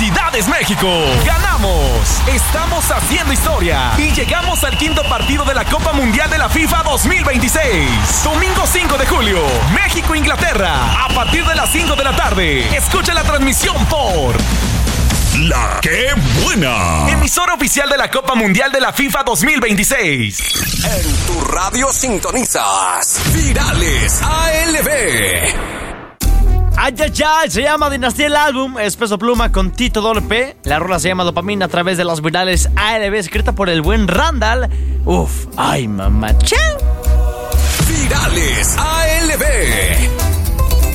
¡Felicidades, México! ¡Ganamos! Estamos haciendo historia y llegamos al quinto partido de la Copa Mundial de la FIFA 2026. Domingo 5 de julio, México-Inglaterra, a partir de las 5 de la tarde. Escucha la transmisión por La Que Buena, emisora oficial de la Copa Mundial de la FIFA 2026. En tu radio sintonizas Virales ALB. Ay, ay, ay, se llama Dinastía el álbum, es Peso Pluma con Tito WP. La rola se llama Dopamina a través de las Virales ALB, escrita por el buen Randall. Uf, ay, mamá. Chao. Virales ALB.